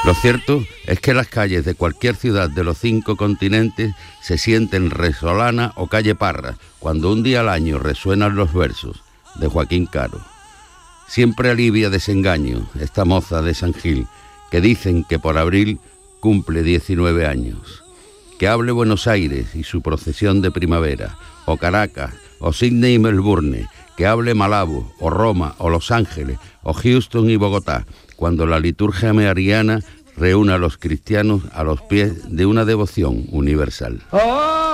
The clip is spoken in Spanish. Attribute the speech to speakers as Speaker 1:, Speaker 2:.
Speaker 1: Lo cierto es que las calles de cualquier ciudad de los 5 continentes se sienten Resolana o Calle Parra cuando un día al año resuenan los versos de Joaquín Caro. Siempre alivia desengaño esta moza de San Gil, que dicen que por abril cumple 19 años. Que hable Buenos Aires y su procesión de primavera, o Caracas, o Sydney y Melbourne, que hable Malabo, o Roma, o Los Ángeles, o Houston y Bogotá, cuando la liturgia mariana reúne a los cristianos a los pies de una devoción universal.